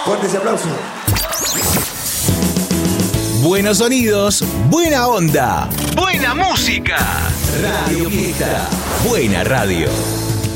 Fuerte ese aplauso. Buenos sonidos, buena onda, buena música. Radio Fiesta, buena radio.